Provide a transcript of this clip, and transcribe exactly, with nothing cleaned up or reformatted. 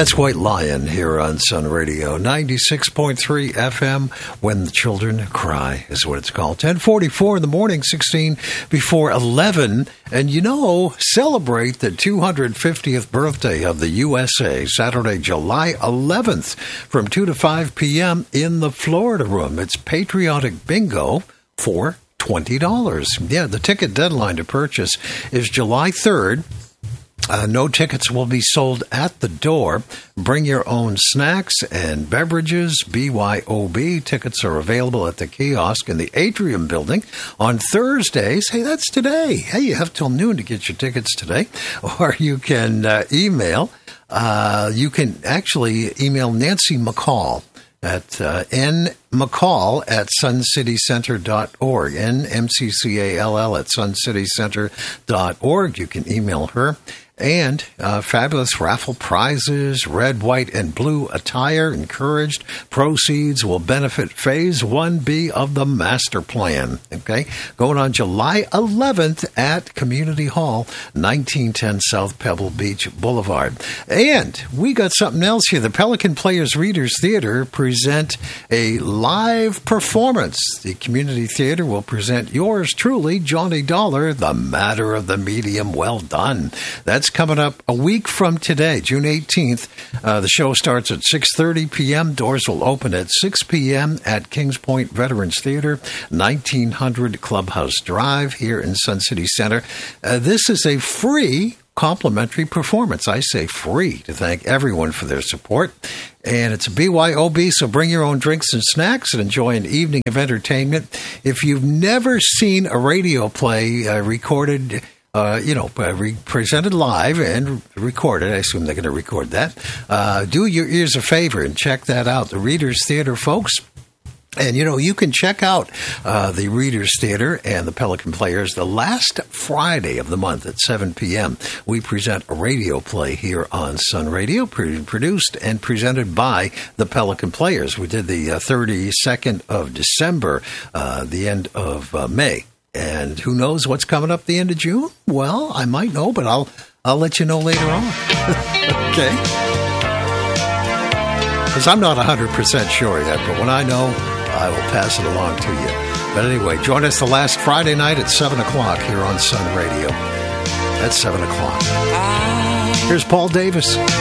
That's White Lion here on Sun Radio, ninety-six point three F M, When the Children Cry is what it's called. ten forty-four in the morning, sixteen before eleven. And, you know, celebrate the two hundred fiftieth birthday of the U S A, Saturday, July eleventh, from two to five p.m. in the Florida Room. It's Patriotic Bingo for twenty dollars. Yeah, the ticket deadline to purchase is July third. Uh, no tickets will be sold at the door. Bring your own snacks and beverages. B Y O B. Tickets are available at the kiosk in the Atrium building on Thursdays. Hey, that's today. Hey, you have till noon to get your tickets today. Or you can uh, email. Uh, you can actually email Nancy McCall at uh, nmccall at suncitycenter dot org, N M C C A L L at suncitycenter dot org. You can email her. And uh, fabulous raffle prizes, red, white, and blue attire encouraged. Proceeds will benefit Phase one B of the master plan. Okay, going on July eleventh at Community Hall, nineteen ten South Pebble Beach Boulevard. And we got something else here. The Pelican Players Readers Theater present a live performance. The Community Theater will present yours truly, Johnny Dollar, The Matter of the Medium. Well done. That's coming up a week from today, June eighteenth. Uh, the show starts at six thirty p.m. Doors will open at six p.m. at Kings Point Veterans Theater, nineteen hundred Clubhouse Drive here in Sun City Center. Uh, this is a free complimentary performance. I say free to thank everyone for their support. And it's a B Y O B, so bring your own drinks and snacks and enjoy an evening of entertainment. If you've never seen a radio play uh, recorded Uh, you know, uh, re- presented live and recorded. I assume they're going to record that. Uh, do your ears a favor and check that out. The Readers Theater, folks. And, you know, you can check out uh, the Readers Theater and the Pelican Players the last Friday of the month at seven p.m. We present a radio play here on Sun Radio, pre- produced and presented by the Pelican Players. We did the uh, thirty-second of December, uh, the end of uh, May. And who knows what's coming up the end of June? Well, I might know, but I'll I'll let you know later on. Okay? Because I'm not one hundred percent sure yet, but when I know, I will pass it along to you. But anyway, join us the last Friday night at seven o'clock here on Sun Radio. At seven o'clock. Here's Paul Davis.